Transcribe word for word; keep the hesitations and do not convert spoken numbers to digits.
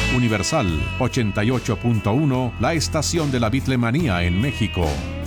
Universal ochenta y ocho punto uno, la estación de la Beatlemanía en México.